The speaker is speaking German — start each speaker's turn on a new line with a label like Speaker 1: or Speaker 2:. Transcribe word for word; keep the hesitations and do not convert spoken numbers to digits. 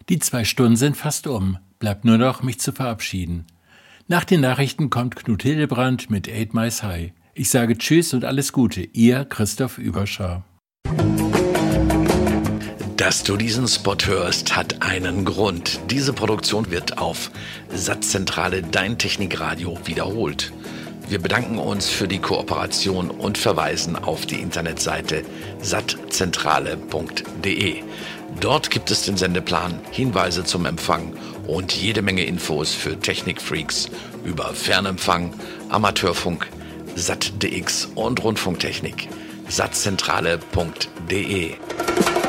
Speaker 1: Die zwei Stunden sind fast um. Bleibt nur noch, mich zu verabschieden. Nach den Nachrichten kommt Knut Hildebrandt mit Eight Miles High. Ich sage Tschüss und alles Gute. Ihr Christoph Überschar.
Speaker 2: Dass du diesen Spot hörst, hat einen Grund. Diese Produktion wird auf Satzzentrale Dein Technikradio wiederholt. Wir bedanken uns für die Kooperation und verweisen auf die Internetseite sattzentrale punkt de. Dort gibt es den Sendeplan, Hinweise zum Empfang und jede Menge Infos für Technikfreaks über Fernempfang, Amateurfunk, S A T D X und Rundfunktechnik. sattzentrale punkt de